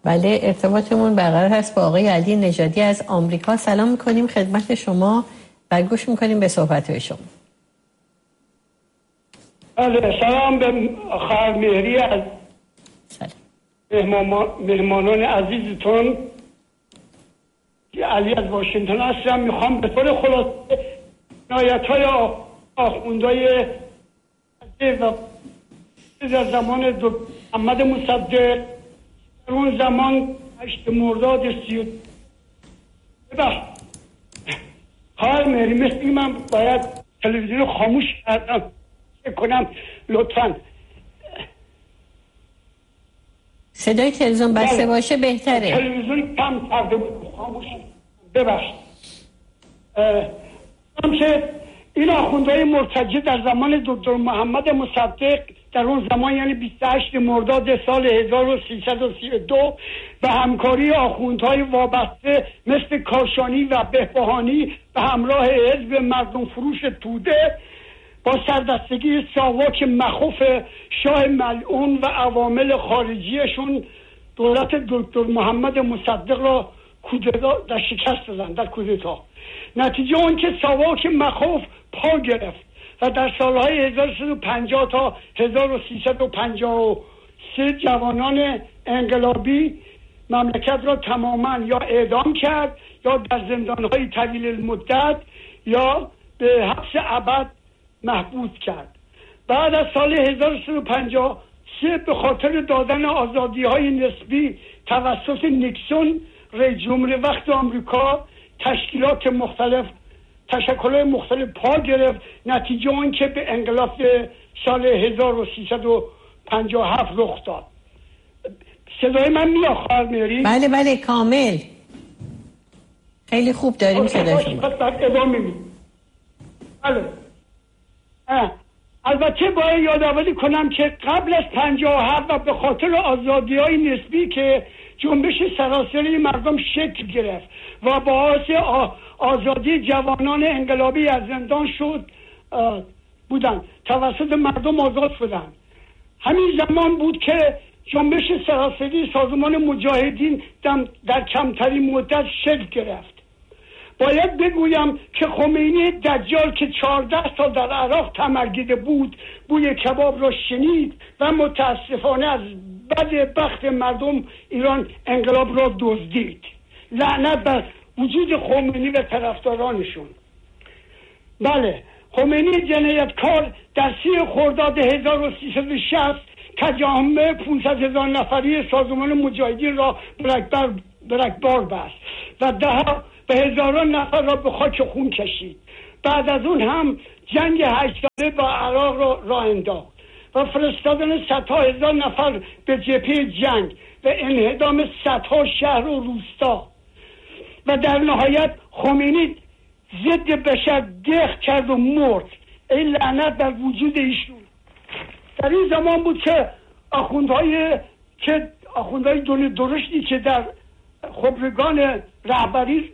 بله، ارتباطمون برقرار هست با آقای علی نژادی از آمریکا. سلام میکنیم خدمت شما و گوش میکنیم به صحبت شما. بله، سلام به خواهر مهری از مهمانان عزیزتون. علی از واشنگتن هستم. میخوام به طور خلاصه عنایت‌های آخوندهای و در زمان محمد مصدق در اون زمان 8 مرداد 30 خواهر مهری مثل من باید تلویزیون رو خاموش کنم لطفاً. صدای تلویزیون بسته باشه بهتره. تلویزیون کم کرده بود، خاموش ببخشید. که این آخوندهای مرتجع در زمان دکتر محمد مصدق در اون زمان یعنی 28 مرداد سال 1332 به همکاری آخوندهای وابسته مثل کاشانی و بهبهانی به همراه حزب مردم فروش توده با سردستگی ساواک مخوف شاه ملعون و عوامل خارجیشون دولت دکتر محمد مصدق را کودتا در شکست دادن در کودتا. نتیجه اون که ساواک مخوف پا گرفت و در سالهای 1350 تا 1353 جوانان انقلابی مملکت را تماما یا اعدام کرد یا در زندانهای طویل المدت یا به حبس ابد محبوس کرد. بعد از سال 1353 به خاطر دادن آزادی‌های نسبی توسط نیکسون رئیس جمهور وقت آمریکا تشکیلات مختلف تشکل‌های مختلف پا گرفت. نتیجه اون که به انقلاب سال 1357 رخ داد. صدای من میاد خواهر مهری؟ بله بله کامل، خیلی خوب داریم صدای شما. ادامه میدیم. بله. البته باید یادآوری کنم که قبل از 57 و به خاطر آزادی‌های نسبی که جنبش سراسری مردم شکل گرفت و باعث آزادی جوانان انقلابی از زندان شد بودن توسط مردم آزاد شدن. همین زمان بود که جنبش سراسری سازمان مجاهدین در کمترین مدت شکل گرفت. باید بگویم که خمینی دجال که 14 سال در عراق تمرگیده بود بوی کباب را شنید و متاسفانه از بد بخت مردم ایران انقلاب را دزدید. لعنت بر وجود خمینی و طرفدارانشون. بله، خمینی جنایتکار در 30 خرداد 1360 تجمع 500,000 نفری سازمان مجاهدین را برکبار بست و به هزاران نفر را به خاک خون کشید. بعد از اون هم جنگ 8 ساله با عراق را راه انداخت و فرستادن صدها هزار نفر به جبهه جنگ و انهدام صدها شهر و روستا و در نهایت خمینی ضد بشر دق کرد و مرد. این لعنت در وجود ایشون. در این زمان بود که آخوندهای دنیا درشتی که در خبرگان رهبری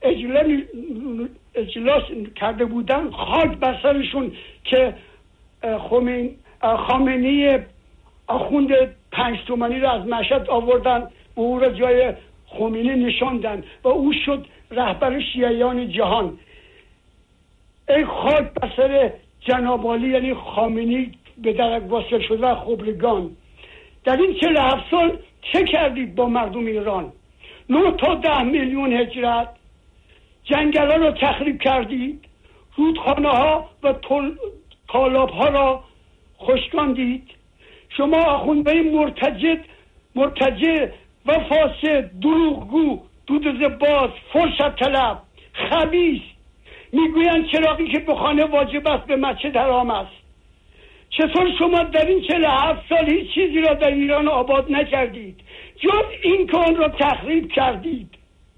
اجلاس کرده بودن خاک بر سرشون که خامنه‌ای آخوند 5 تومانی را از مشهد آوردن و او را جای خمینی نشاندن و او شد رهبر شیعیان جهان. ای خاک بر سر جناب عالی یعنی خامنه‌ای به درک واصل شده و خبرگان. در این 47 سال چه کردید با مردم ایران؟ 9 تا 10 میلیون هجرت، جنگل ها را تخریب کردید، رودخانه ها و تالاب ها را خشکاندید. شما آخوندهای مرتجع و فاسد، دروغگو، دودزباز، فرصت طلب، خبیث میگویند چراغی که به خانه واجب است به مسجد حرام است. چطور شما در این 47 سال هیچ چیزی را در ایران آباد نکردید جز این که آن را تخریب کردید؟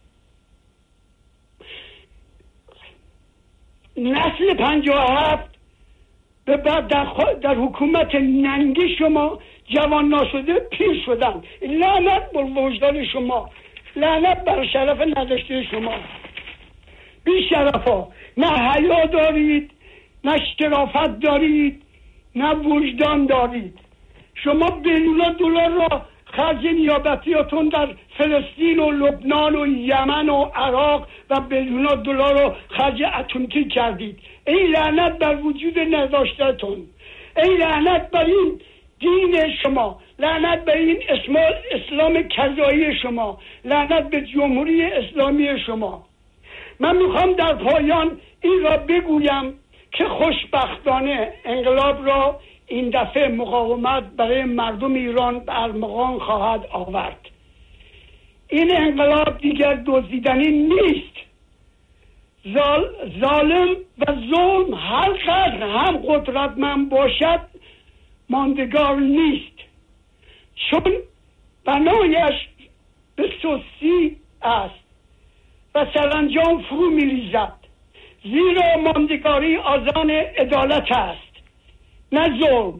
نسل 57 به بعد در حکومت ننگی شما جوان ناشده پیر شدن. لعنت بر وجدان شما، لعنت بر شرف نداشته شما. بی شرفا، نه حیا دارید، نه شرافت دارید، نه وجدان دارید. شما بیلیون دلار را خرج نیابتیاتون در فلسطین و لبنان و یمن و عراق و بیلیون دلار رو خرج اتمی کردید. ای لعنت بر وجود نداشتهتون، ای لعنت بر این دین شما، لعنت بر این اسلام کذایی شما، لعنت به جمهوری اسلامی شما. من میخوام در پایان این را بگویم که خوشبختانه انقلاب را این دفعه مقاومت برای مردم ایران به ارمغان خواهد آورد. این انقلاب دیگر دزدیدنی نیست. ظالم و ظلم هر قدر هم قدرتمند باشد ماندگار نیست، چون بنایش به سستی است و سرانجام فرو می‌ریزد، زیرا ماندگاری آذان عدالت است نه ظلم.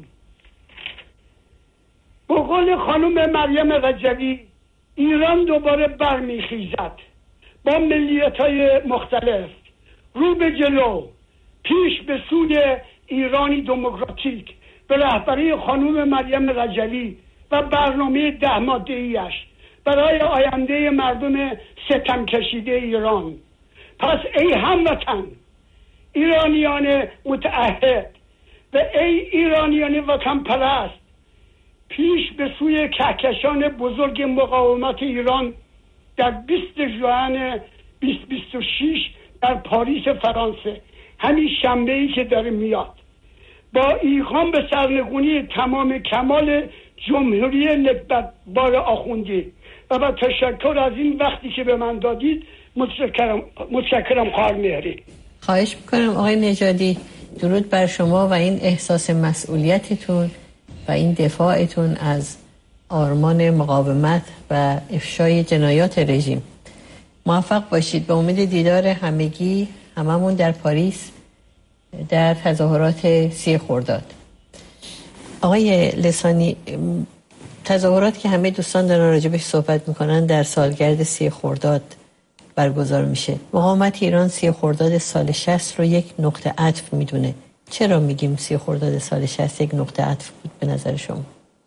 به قول خانم مریم رجوی ایران دوباره برمیخیزد با ملیت‌های مختلف رو به جلو، پیش به سوی ایرانی دموکراتیک به رهبری خانم مریم رجوی و برنامه 10 ماده‌ایش برای آینده مردم ستم کشیده ایران. پس ای هموطن، ایرانیان متعهد و ای ایرانیان وطن پرست، پیش به سوی کهکشان بزرگ مقاومت ایران در 20 ژوئن 2026 در پاریس فرانسه، همین شنبه‌ای که داره میاد، با ایقام به سرنگونی تمام کمال جمهوری نکبتبار آخوندی و با تشکر از این وقتی که به من دادید متشکرم خواهر مهری. خواهش میکنم آقای نژادی، درود بر شما و این احساس مسئولیتتون و این دفاعتون از آرمان مقاومت و افشای جنایات رژیم. موفق باشید. به امید دیدار هممون در پاریس در تظاهرات 30 خرداد. آقای لسانی، تظاهرات که همه دوستان دارن راجبش صحبت میکنن در سالگرد 30 خرداد برگزار میشه. مقاومت ایران 30 خرداد سال 60 رو یک نقطه عطف میدونه. چرا میگیم 30 خرداد سال 60 یک نقطه عطف بود به نظر شما؟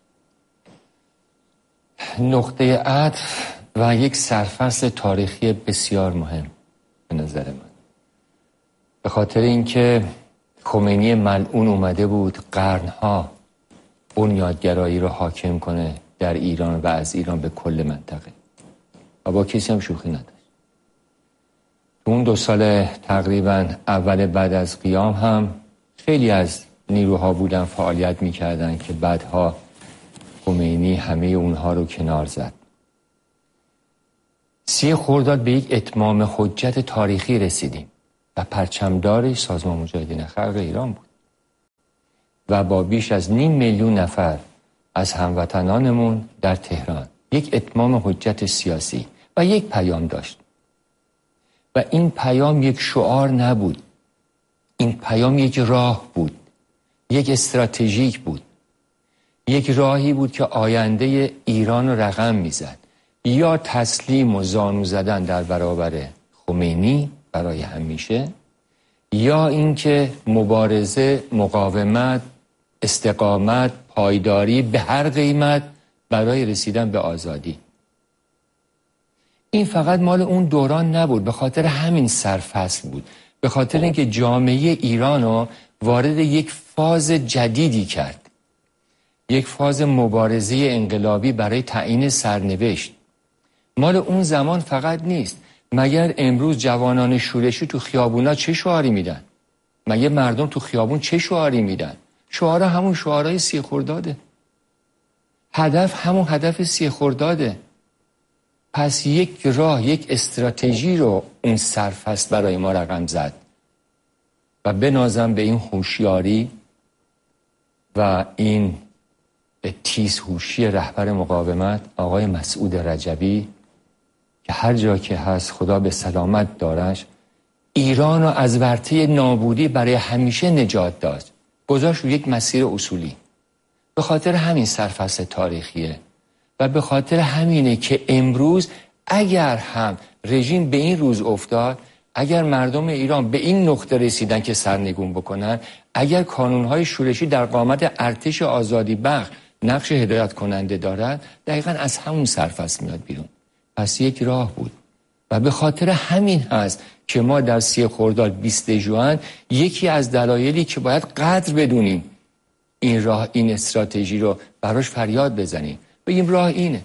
نقطه عطف و یک سرفصل تاریخی بسیار مهم به نظر من، به خاطر اینکه خمینی ملعون اومده بود قرنها بنیادگرایی رو حاکم کنه در ایران و از ایران به کل منطقه و با کسی هم شوخی نداشت. اون 2 سال تقریبا اول بعد از قیام هم خیلی از نیروها بودن فعالیت میکردن که بعدها خمینی همه اونها رو کنار زد. 30 خرداد به یک اتمام حجت تاریخی رسیدیم و پرچمدارش سازمان مجاهدین خلق ایران بود و با بیش از 500,000 نفر از هموطنانمون در تهران یک اتمام حجت سیاسی و یک پیام داشت و این پیام یک شعار نبود، این پیام یک راه بود، یک استراتژیک بود، یک راهی بود که آینده ایران رو رقم میزد، یا تسلیم و زانو زدن در برابر خمینی برای همیشه، یا اینکه مبارزه، مقاومت، استقامت، پایداری به هر قیمت برای رسیدن به آزادی. این فقط مال اون دوران نبود، به خاطر همین سرفصل بود، به خاطر اینکه جامعه ایران رو وارد یک فاز جدیدی کرد، یک فاز مبارزه انقلابی برای تعیین سرنوشت. مال اون زمان فقط نیست. مگر امروز جوانان شورشی تو خیابونا چه شعاری میدن؟ مگر مردم تو خیابون چه شعاری میدن؟ شعارها همون شعارهای 30 خرداده. هدف همون هدف 30 خرداده. پس یک راه، یک استراتژی رو اون سرفصل برای ما رقم زد و بنازم به این هوشیاری و این تیزهوشی رهبر مقاومت آقای مسعود رجبی که هر جا که هست خدا به سلامت دارش، ایران رو از ورطه نابودی برای همیشه نجات داد، گذاشت رو یک مسیر اصولی. به خاطر همین سرفصل تاریخیه و به خاطر همینه که امروز اگر هم رژیم به این روز افتاد، اگر مردم ایران به این نقطه رسیدن که سرنگون بکنن، اگر کانونهای شورشی در قامت ارتش آزادی بخش نقش هدایت کننده دارد، دقیقاً از همون سرفصل میاد بیرون. پس یک راه بود و به خاطر همین هست که ما در 30 خرداد 20 ژوئن یکی از دلایلی که باید قدر بدونیم این راه، این استراتژی رو براش فریاد بزنیم، بگیم راه اینه.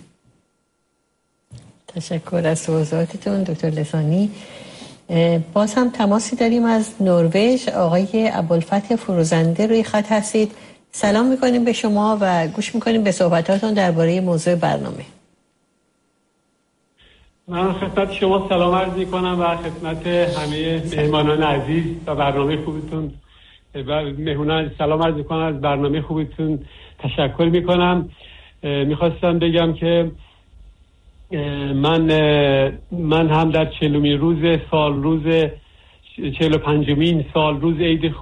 تشکر از توضیحاتتون دکتر لسانی. باز هم تماسی داریم از نروژ. آقای ابوالفتح فروزنده روی خط هستید. سلام میکنیم به شما و گوش میکنیم به صحبتاتون درباره موضوع برنامه. من خدمت شما سلام عرض میکنم و خدمت همه مهمانان عزیز و برنامه خوبتون و مهمانان سلام عرض میکنم، از برنامه خوبتون تشکر میکنم. میخواستم بگم که من هم در 40مین روز سال، روز 45مین سال، روز عید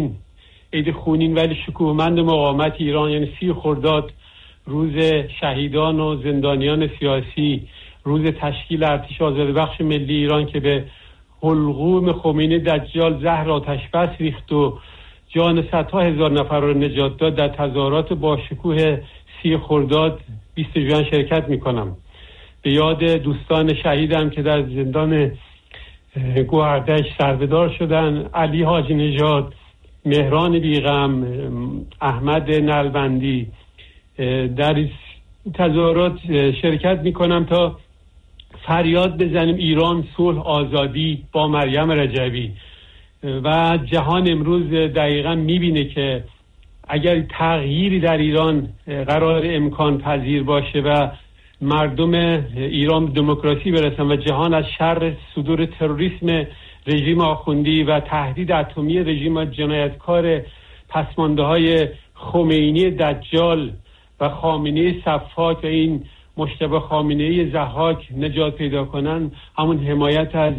خونین ولی شکوهمند مقاومت ایران، یعنی 30 خرداد، روز شهیدان و زندانیان سیاسی، روز تشکیل ارتش آزادیبخش ملی ایران که به حلقوم خمینی دجال زهر آتش بس ریخت و جان صدها هزار نفر را نجات داد، در تظاهرات با شکوه 30 خرداد 20 ژوئن شرکت میکنم. به یاد دوستان شهیدم که در زندان گوهردش سربدار شدن، علی حاجی نژاد، مهران بیغم، احمد نلبندی، در تظاهرات شرکت میکنم تا فریاد بزنیم ایران، صلح، آزادی با مریم رجوی. و جهان امروز دقیقاً میبینه که اگر تغییری در ایران قرار امکان پذیر باشه و مردم ایران دموکراسی برسن و جهان از شر صدور تروریسم رژیم آخوندی و تهدید اتمی رژیم جنایتکار پسمانده های خمینی دجال و خامنه‌ای صفاک و این مجتبی خامنه‌ای ضحاک نجات پیدا کنن، همون حمایت از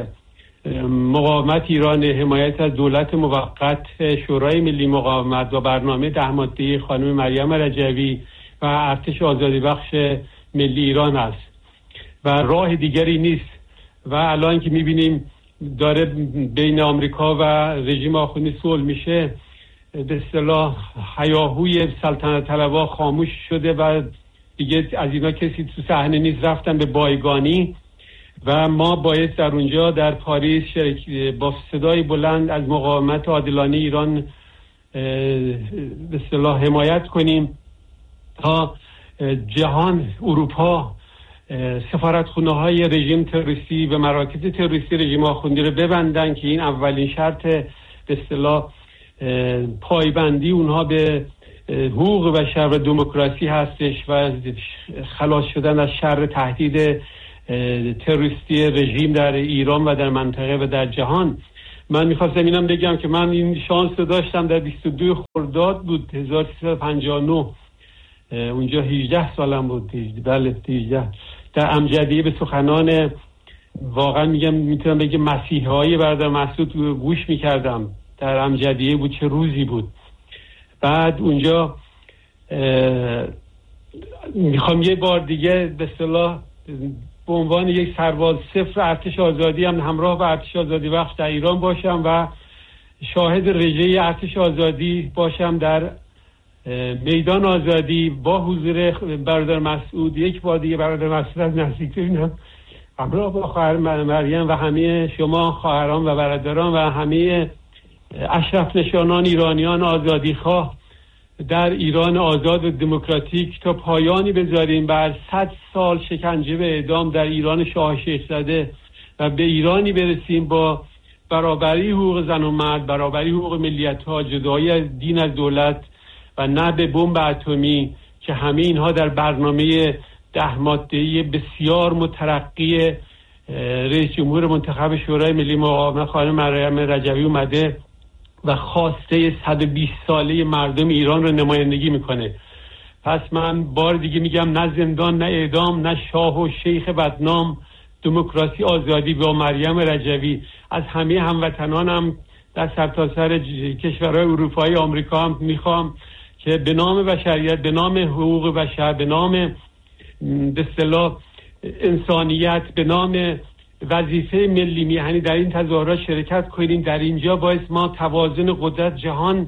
مقاومت ایران، حمایت از دولت موقت شورای ملی مقاومت و برنامه 10 ماده‌ای خانم مریم رجوی و ارتش آزادیبخش ملی ایران است و راه دیگری نیست. و الان که می‌بینیم داره بین آمریکا و رژیم آخوندی صلح میشه، به اصطلاح هیاهوی سلطنت طلبها خاموش شده و دیگه از اینا کسی تو صحنه نیست، رفتن به بایگانی و ما باید در اونجا در پاریس با صدای بلند از مقاومت عادلانه ایران به اصطلاح حمایت کنیم تا جهان، اروپا، سفارتخانه‌های رژیم تروریستی و مراکز تروریستی رژیم آخوندی رو ببندن که این اولین شرط به اصطلاح پایبندی اونها به حقوق بشر و دموکراسی هستش و خلاص شدن از شر تهدید تروریستی رژیم در ایران و در منطقه و در جهان. من میخواستم اینم بگم که من این شانس رو داشتم در 22 خرداد بود 1359، اونجا 18 سالم بود، بله 18، در امجدیه به سخنان واقعا میتونم بگم مسیحایی برادر مسعود گوش میکردم. در امجدیه بود، چه روزی بود. بعد اونجا میخوام یه بار دیگه به اصطلاح به عنوان یک سرباز صفر ارتش آزادی هم همراه با ارتش آزادی بخش در ایران باشم و شاهد رژه ارتش آزادی باشم در میدان آزادی با حضور برادر مسعود. یک بار دیگه برادر مسعود از نزدیک ببینم همراه با خواهر مریم و همه شما خواهران و برادران و همه اشرف نشانان ایرانیان آزادیخواه در ایران آزاد و دموکراتیک تا پایانی بذاریم بر 100 سال شکنجه به اعدام در ایران شاه شیخ زاده و به ایرانی برسیم با برابری حقوق زن و مرد، برابری حقوق ملیت‌ها، جدایی از دین از دولت و نه به بمب اتمی که همه اینها در برنامه 10 ماده‌ای بسیار مترقی رئیس جمهور منتخب شورای ملی مقاومت خانم مریم رجوی اومده و خواسته 120 ساله مردم ایران رو نمایندگی میکنه. پس من بار دیگه میگم نه زندان، نه اعدام، نه شاه و شیخ بدنام، دموکراسی، آزادی با مریم رجوی. از همه هموطنانم در سرتاسر کشورهای اروپایی، آمریکا هم میخوام که به نام بشریت، به نام حقوق بشر، به نام به اصطلاح انسانیت، به نام وظیفه ملی میهنی در این تظاهرات شرکت کنیم. در اینجا باعث ما توازن قدرت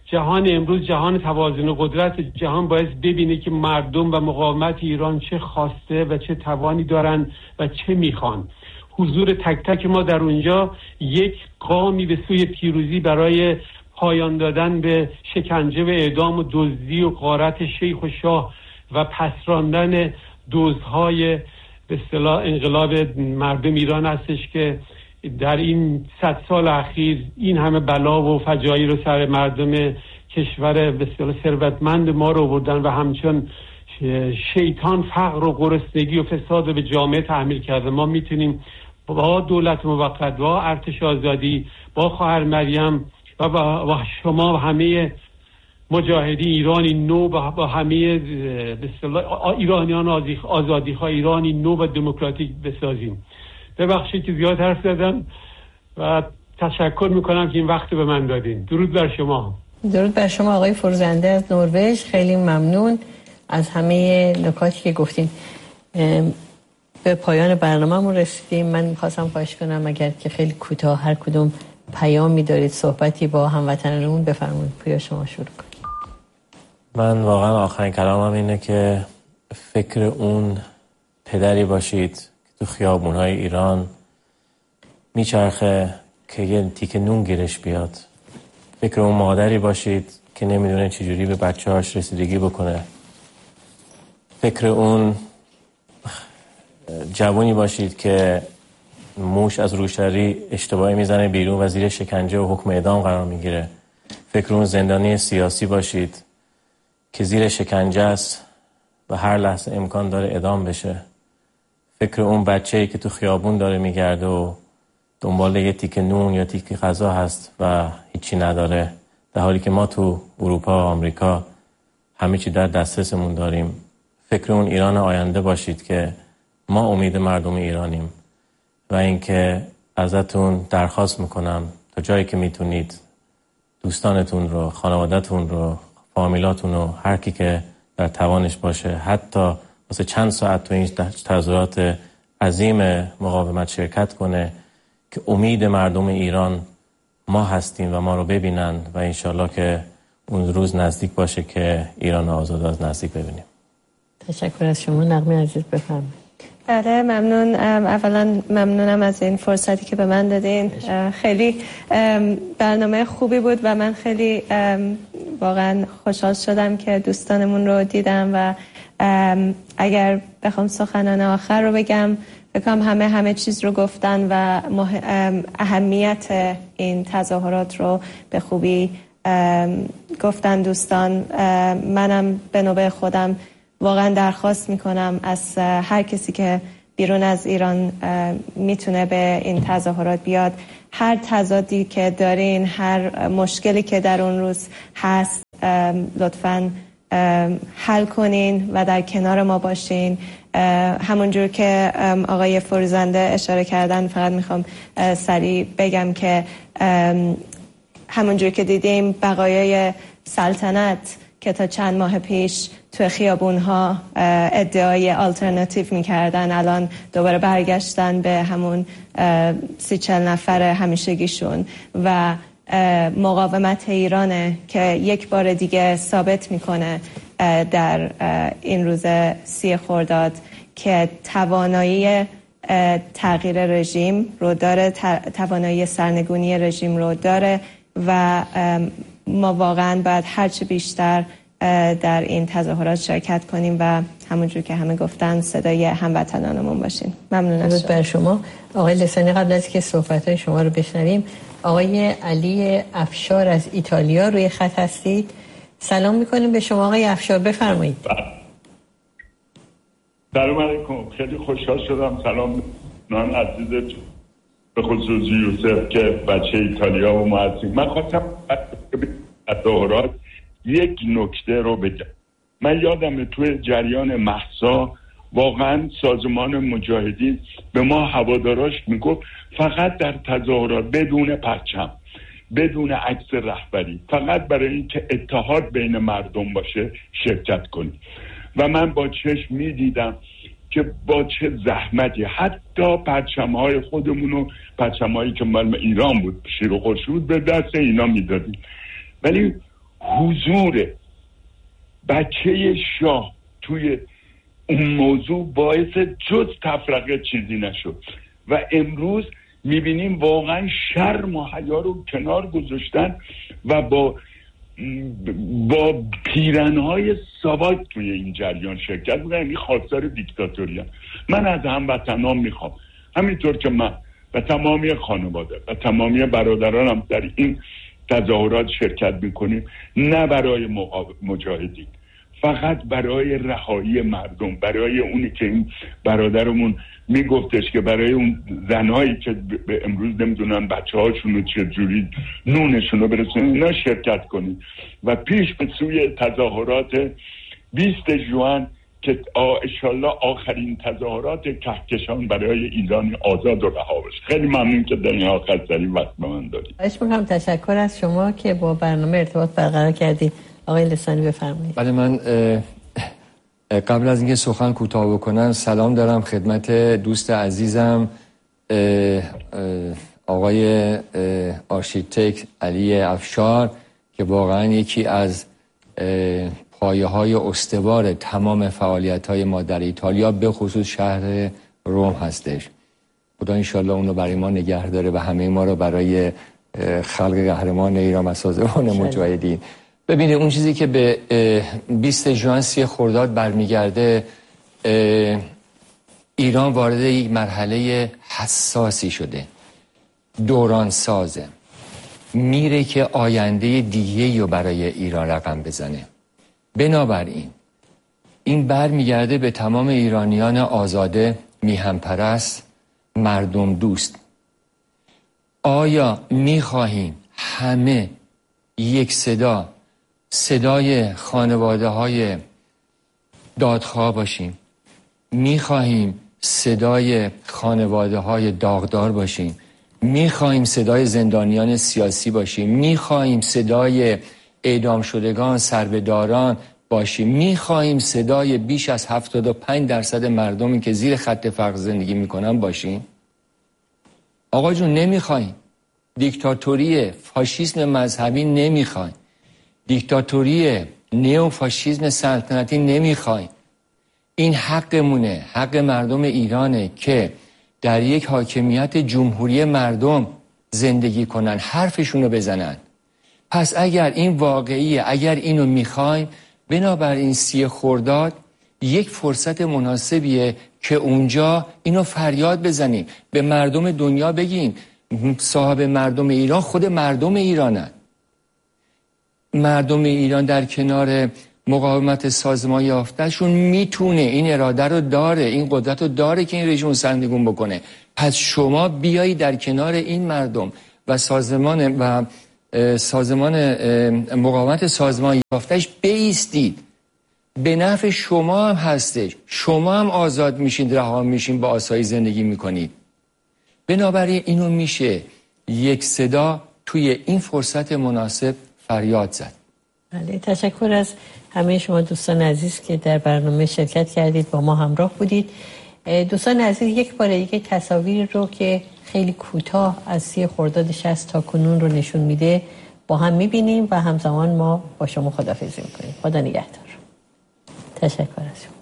جهان امروز، جهان توازن قدرت جهان باید ببینه که مردم و مقاومت ایران چه خواسته و چه توانی دارن و چه میخوان. حضور تک تک ما در اونجا یک گامی به سوی پیروزی برای پایان دادن به شکنجه و اعدام و دزدی و غارت شیخ و شاه و پسراندن دزدهای به اصطلاح انقلاب مردم ایران هستش که در این 100 سال اخیر این همه بلا و فجایع رو سر مردم کشور به اصطلاح ثروتمند ما رو آوردن و همچون شیطان فقر و گرسنگی و فساد رو به جامعه تحمیل کرده. ما میتونیم با دولت موقت، با ارتش آزادی، با خواهر مریم و شما و همه مجاهدین ایرانی نو با همه به اصطلاح ایرانیان آزادی‌خواه ایرانی نو و دموکراتیک بسازیم. ببخشید که زیاد حرف زدم و تشکر میکنم که این وقت به من دادین. درود بر شما. درود بر شما آقای فرزنده از نروژ. خیلی ممنون از همه نکاتی که گفتین. به پایان برنامه‌مون رسیدیم. من خواستم خواهش کنم اگر که خیلی کوتاه هر کدوم پیامی دارید، صحبتی با هموطنانمون بفرمایید. پویا شما شروع کنید. من واقعا آخرین کلامم اینه که فکر اون پدری باشید که تو خیابون‌های ایران میچرخه که یه تیکه نون گیرش بیاد. فکر اون مادری باشید که نمیدونه چجوری به بچه‌هاش رسیدگی بکنه. فکر اون جوانی باشید که موش از روسری اشتباهی میزنه بیرون و زیر شکنجه و حکم اعدام قرار میگیره. فکر اون زندانی سیاسی باشید که زیر شکنجه است و هر لحظه امکان داره اعدام بشه. فکر اون بچه‌ای که تو خیابون داره میگرده و دنبال یه تیکه نون یا تیکه غذا هست و هیچی نداره، در حالی که ما تو اروپا و آمریکا همه چی در دسترسمون داریم. فکر اون ایران آینده باشید که ما امید مردم ایرانیم و اینکه ازتون درخواست میکنم تا جایی که میتونید دوستانتون رو، خانواده‌تون رو، فامیلاتون رو، هر کی که در توانش باشه، حتی واسه چند ساعت تو این تظاهرات عظیم مقاومت شرکت کنه که امید مردم ایران ما هستیم و ما رو ببینن و انشالله که اون روز نزدیک باشه که ایران آزاد از نزدیک ببینیم. تشکر از شما. نغمه عزیز بفرمایید. بله ممنون. اولا ممنونم از این فرصتی که به من دادین. خیلی برنامه خوبی بود و من خیلی واقعا خوشحال شدم که دوستانمون رو دیدم و اگر بخوام سخنان آخر رو بگم بکنم همه چیز رو گفتن و اهمیت این تظاهرات رو به خوبی گفتن دوستان. منم به نوبه خودم واقعا درخواست میکنم از هر کسی که بیرون از ایران میتونه به این تظاهرات بیاد، هر تضادی که دارین، هر مشکلی که در اون روز هست لطفاً حل کنین و در کنار ما باشین. همونجور که آقای فرزنده اشاره کردن، فقط میخوام سریع بگم که همونجور که دیدیم بقایای سلطنت که تا چند ماه پیش تو خیابونها ادعای آلترناتیو میکردن، الان دوباره برگشتن به همون 30-40 نفر همیشگیشون و مقاومت ایرانه که یک بار دیگه ثابت میکنه در این روز 30 خرداد که توانایی تغییر رژیم رو داره، توانایی سرنگونی رژیم رو داره و ما واقعا باید هرچه بیشتر در این تظاهرات شرکت کنیم و همونجور که همه گفتن صدای هموطنانمون باشیم. ممنون از شما. بر شما آقای لسانی. قبل از که صحبت‌های شما رو بشنویم، آقای علی افشار از ایتالیا روی خط هستید. سلام میکنیم به شما آقای افشار، بفرمایید. سلام علیکم. خیلی خوشحال شدم. سلام نان عزیزت، به خصوص یوسف که بچه ایتالیا و ما هستیم. من خواستم تظاهرات یک نکته رو بگم. من یادمه توی جریان مهسا واقعا سازمان مجاهدین به ما هواداراش میگفت فقط در تظاهرات بدون پرچم، بدون عکس رهبری، فقط برای اینکه اتحاد بین مردم باشه شرکت کنید. و من با چشم میدیدم که با چه زحمتی حتی پرچم‌های خودمونو، پرچم‌هایی که مال ایران بود، شیر و خورشید، به دست اینا میدادیم. ولی حضور بچه شاه توی اون موضوع باعث جز تفرقه چیزی نشد و امروز میبینیم واقعا شرم و حیا رو کنار گذاشتن و با پیرنهای ساواک توی این جریان شرکت میکنن. این خواستار دیکتاتوری. من از هموطنان میخوام همینطور که من و تمامی خانواده و تمامی برادرانم در این تظاهرات شرکت میکنیم، نه برای مجاهدین، فقط برای رهایی مردم، برای اونی که این برادرمون میگفتش که برای اون زنهایی که امروز نمیدونن بچه هاشون رو چجوری نونشون رو برسونن، اینا شرکت کنیم و پیش به سوی تظاهرات 20 ژوئن که انشالله آخرین تظاهرات کهکشان برای ایران آزاد و رها بشه. خیلی ممنون که در این آخر سری وقت به من دادید. خواهش می‌کنم. تشکر از شما که با برنامه ارتباط برقرار کردید. آقای لسانی بفرمایید. بله، من قبل از اینکه سخن کوتاه بکنم سلام دارم خدمت دوست عزیزم آقای آرشیتکت علی افشار که واقعا یکی از پایه‌های استوار تمام فعالیت‌های ما در ایتالیا به خصوص شهر روم هستش. خدا انشالله اونو برای ما نگه داره و همه ما رو برای خلق قهرمان ایران و سازمان مجاهدین. ببینید اون چیزی که به 20 ژوئن 30 خرداد برمیگرده، ایران وارد یک مرحله حساسی شده، دوران سازه، میره که آینده دیگه‌ای رو برای ایران رقم بزنه. بنابراین این برمیگرده به تمام ایرانیان آزاده، میهن پرست، مردم دوست. آیا میخواهیم همه یک صدای خانواده های دادخواه باشیم؟ میخواهیم صدای خانواده های داغدار باشیم؟ میخواهیم صدای زندانیان سیاسی باشیم؟ میخواهیم صدای اعدام شدگان، سربهداران باشیم؟ میخواهیم صدای بیش از 75% مردمی که زیر خط فقر زندگی میکنن باشیم؟ آقا جون نمیخواهیم. دیکتاتوری فاشیسم مذهبی نمیخواهیم. دیکتاتوری نئوفاشیسم سلطنتی نمیخوایم. این حقمونه، حق مردم ایرانه که در یک حاکمیت جمهوری مردم زندگی کنن، حرفشونو بزنن. پس اگر این واقعیه، اگر اینو میخوایم، بنابراین 30 خرداد یک فرصت مناسبیه که اونجا اینو فریاد بزنیم، به مردم دنیا بگیم صاحب مردم ایران خود مردم ایرانن. مردم ایران در کنار مقاومت سازمان یافتهشون میتونه، این اراده رو داره، این قدرت رو داره که این رژیم سرنگون بکنه. پس شما بیایی در کنار این مردم و سازمان مقاومت سازمان یافتهش بایستید. به نفع شما هم هستش، شما هم آزاد میشین، رها میشین، با آسایش زندگی میکنید. بنابراین اینو میشه یک صدا توی این فرصت مناسب فریاد زد. بله، تشکر از همه شما دوستان عزیز که در برنامه شرکت کردید، با ما همراه بودید. دوستان عزیز، یک بار دیگه تصاویر رو که خیلی کوتاه از 30 خرداد 60 تا کنون رو نشون میده با هم میبینیم و همزمان ما با شما خداحافظی میکنیم. خدا نگهدار. تشکر از شما.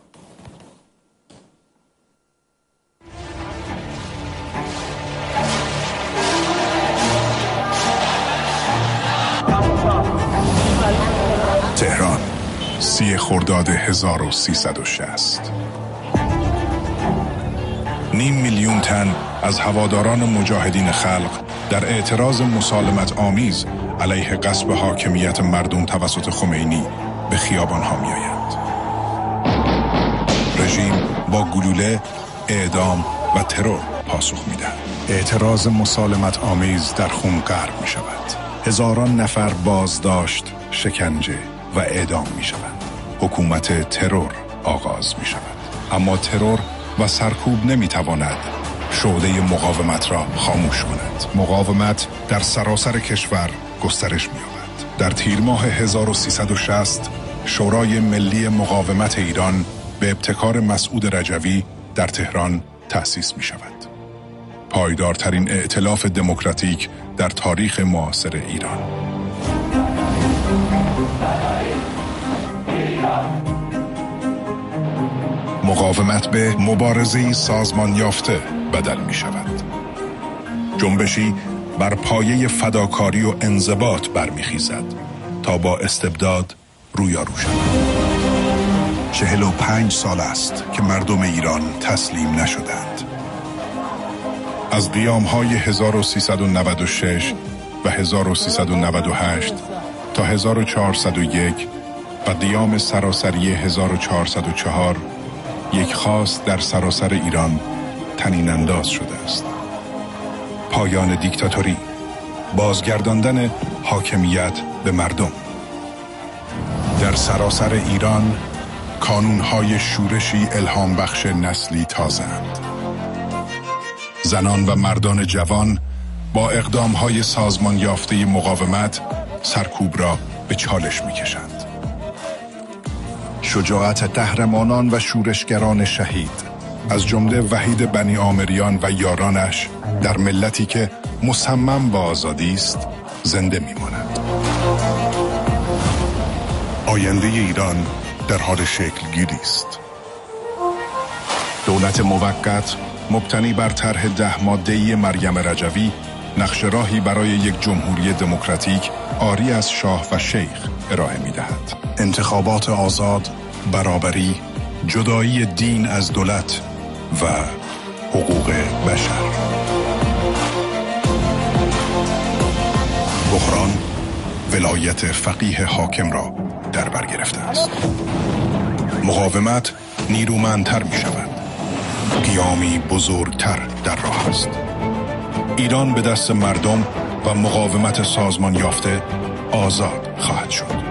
تهران، 30 خرداد 1360. 500,000 تن از هواداران مجاهدین خلق در اعتراض مسالمت آمیز علیه غصب حاکمیت مردم توسط خمینی به خیابان‌ها می‌آیند. رژیم با گلوله، اعدام و ترور پاسخ می‌دهد. اعتراض مسالمت آمیز در خون غرق می‌شود. هزاران نفر بازداشت، شکنجه و اعدام می‌شوند. حکومت ترور آغاز می‌شود. اما ترور و سرکوب نمی‌تواند شعله مقاومت را خاموش کند. مقاومت در سراسر کشور گسترش می‌یابد. در تیر ماه 1360 شورای ملی مقاومت ایران به ابتکار مسعود رجوی در تهران تأسیس می‌شود. پایدارترین ائتلاف دموکراتیک در تاریخ معاصر ایران. مقاومت به مبارزه‌ای سازمان یافته بدل می شود. جنبشی بر پایه فداکاری و انضباط برمیخیزد تا با استبداد رویارو شود. 45 سال است که مردم ایران تسلیم نشدند. از قیام‌های 1396 و 1398 تا 1401 و قیام سراسری 1404 یک خواست در سراسر ایران طنین انداز شده است. پایان دیکتاتوری، بازگرداندن حاکمیت به مردم. در سراسر ایران کانونهای شورشی الهام بخش نسلی تازه‌اند. زنان و مردان جوان با اقدامهای سازمان یافته مقاومت سرکوب را به چالش می‌کشند. شجاعت قهرمانان و شورشگران شهید از جمله وحید بنی عامریان و یارانش در ملتی که مصمم به آزادی است زنده می‌ماند. آینده ایران در حال شکل گیری است. دولت موقت مبتنی بر طرح 10 ماده‌ای مریم رجوی نقش راهی برای یک جمهوری دموکراتیک عاری از شاه و شیخ ارائه می‌دهد. انتخابات آزاد، برابری، جدایی دین از دولت و حقوق بشر. بحران ولایت فقیه حاکم را در بر گرفته است. مقاومت نیرومندتر می شود. قیامی بزرگتر در راه است. ایران به دست مردم و مقاومت سازمان یافته آزاد خواهد شد.